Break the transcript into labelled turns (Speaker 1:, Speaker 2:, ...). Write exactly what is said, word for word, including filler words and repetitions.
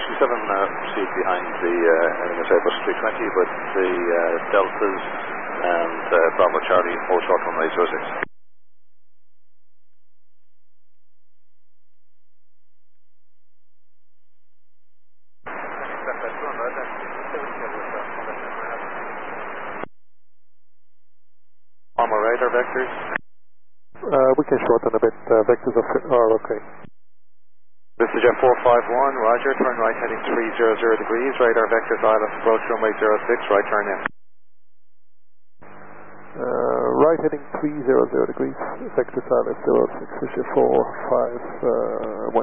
Speaker 1: sixty-seven uh, proceed behind the uh, Airbus three twenty with the uh, Deltas and uh, Bravo Charlie four short runway zero six. Armor radar vectors.
Speaker 2: Uh, we can shorten a bit. Uh, vectors are, are okay.
Speaker 1: This is Jet four five one, roger, turn right heading three hundred degrees, radar vectors I L S approach runway zero six, right turn in.
Speaker 2: Uh, right heading three hundred degrees, vectors I L S zero six, four five one.